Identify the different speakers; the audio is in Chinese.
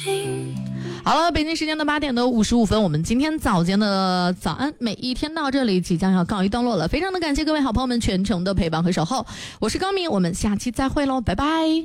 Speaker 1: 好了，北京时间的8点的55分，我们今天早间的早安每一天到这里即将要告一段落了，非常的感谢各位好朋友们全程的陪伴和守候，我是高明，我们下期再会喽，拜拜。